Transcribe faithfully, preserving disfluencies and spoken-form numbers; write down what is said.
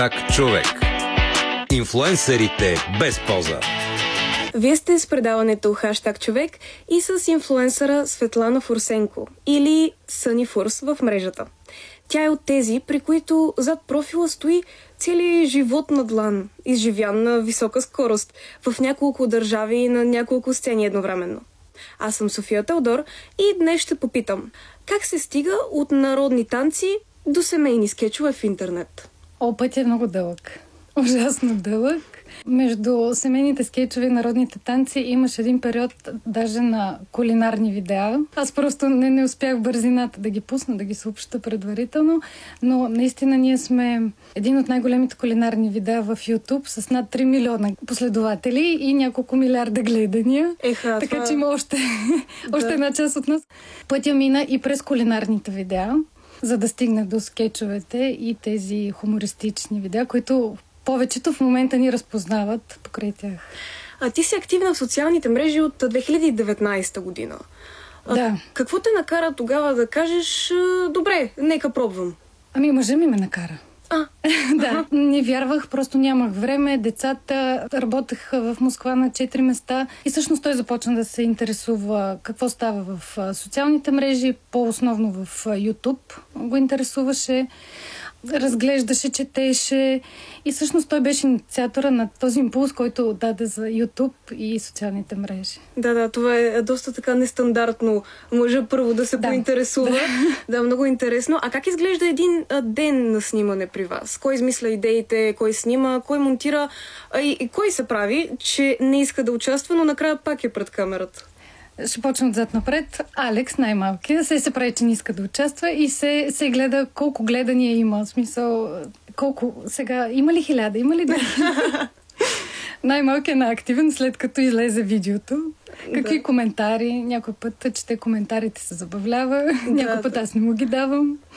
Как човек. Инфлуенсърите без поза. Вие сте с предаването Хаштаг човек и с инфлуенсъра Светлана Фурсенко или Съни Фурс в мрежата. Тя е от тези, при които зад профила стои целият живот на длан, изживян на висока скорост, в няколко държави и на няколко сцени едновременно. Аз съм София Теодор и днес ще попитам, как се стига от народни танци до семейни скетчове в интернет? О, път е много дълъг. Ужасно дълъг. Между семейните скетчове и народните танци имаш един период даже на кулинарни видеа. Аз просто не, не успях бързината да ги пусна, да ги съобща предварително, но наистина ние сме един от най-големите кулинарни видеа в YouTube с над три милиона последователи и няколко милиарда гледания. Еха, така това... че има още, да. още една част от нас. Пътя мина и през кулинарните видеа, за да стигне до скетчовете и тези хумористични видеа, които повечето в момента ни разпознават покрай тях. А ти си активна в социалните мрежи от две хиляди и деветнадесета година. А, да. Какво те накара тогава да кажеш, добре, нека пробвам? Ами мъжа ми ме накара. А, да, не вярвах, просто нямах време. Децата, работех в Москва на четири места и всъщност той започна да се интересува какво става в социалните мрежи, по-основно в YouTube го интересуваше. Разглеждаше, четеше и всъщност той беше инициатора на този импулс, който даде за YouTube и социалните мрежи. Да, да, това е доста така нестандартно. Мъжа първо да се да. поинтересува. Да. да, много интересно. А как изглежда един а, ден на снимане при вас? Кой измисля идеите, кой снима, кой монтира а, и, и кой се прави, че не иска да участва, но накрая пак е пред камерата? Ще почна отзад напред. Алекс, най-малкият, се, се прави, че не иска да участва и се, се гледа колко гледания има. В смисъл, колко сега... Има ли хиляда? Има ли две? Най-малкият е на-активен, след като излезе видеото. Какви да. коментари? Някой път чете коментарите, се забавлява. Да, някой път да. аз не му ги давам.